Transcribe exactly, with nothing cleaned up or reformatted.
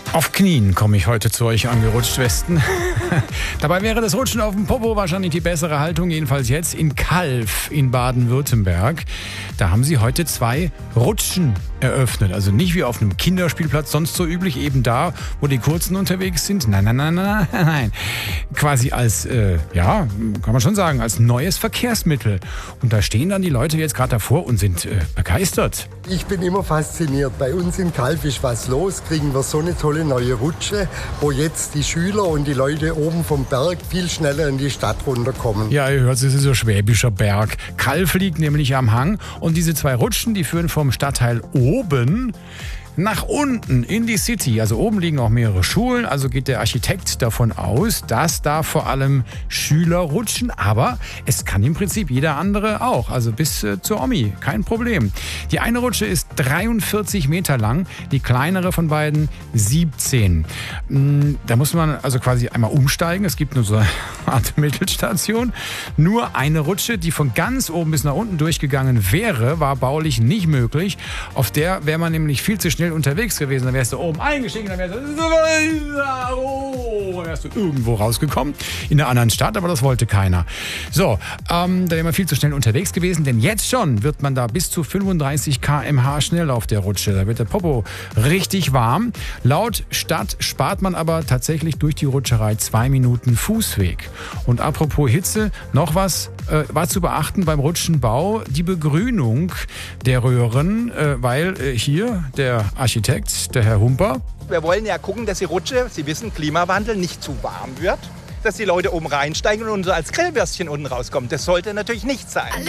Auf Knien komme ich heute zu euch angerutscht, Westen. Dabei wäre das Rutschen auf dem Popo wahrscheinlich die bessere Haltung, jedenfalls jetzt in Calw in Baden-Württemberg. Da haben sie heute zwei Rutschen eröffnet. Also nicht wie auf einem Kinderspielplatz sonst so üblich, eben da, wo die Kurzen unterwegs sind. Nein, nein, nein, nein, nein. Quasi als, äh, ja, kann man schon sagen, als neues Verkehrsmittel. Und da stehen dann die Leute jetzt gerade davor und sind äh, begeistert. Ich bin immer fasziniert. Bei uns in Calw ist was los, kriegen wir so eine tolle neue Rutsche, wo jetzt die Schüler und die Leute oben vom Berg viel schneller in die Stadt runterkommen. Ja, ihr hört, es ist so schwäbischer Berg. Calw liegt nämlich am Hang und diese zwei Rutschen, die führen vom Stadtteil oben nach unten in die City. Also oben liegen auch mehrere Schulen, also geht der Architekt davon aus, dass da vor allem Schüler rutschen, aber es kann im Prinzip jeder andere auch, also bis äh, zur Omi, kein Problem. Die eine Rutsche ist dreiundvierzig Meter lang, die kleinere von beiden siebzehn. Da muss man also quasi einmal umsteigen, es gibt nur so eine Art Mittelstation. Nur eine Rutsche, die von ganz oben bis nach unten durchgegangen wäre, war baulich nicht möglich. Auf der wäre man nämlich viel zu schnell unterwegs gewesen, dann wärst du oben eingestiegen, dann wärst du, oh, dann wärst du irgendwo rausgekommen, in einer anderen Stadt, aber das wollte keiner. So, ähm, da wäre man viel zu schnell unterwegs gewesen, denn jetzt schon wird man da bis zu fünfunddreißig Kilometer pro Stunde schnell auf der Rutsche. Da wird der Popo richtig warm. Laut Stadt spart man aber tatsächlich durch die Rutscherei zwei Minuten Fußweg. Und apropos Hitze, noch was äh, war zu beachten beim Rutschenbau, die Begrünung der Röhren, äh, weil äh, hier der Architekt, der Herr Humper. Wir wollen ja gucken, dass die Rutsche, Sie wissen, Klimawandel, nicht zu warm wird, dass die Leute oben reinsteigen und so als Grillwürstchen unten rauskommen. Das sollte natürlich nicht sein.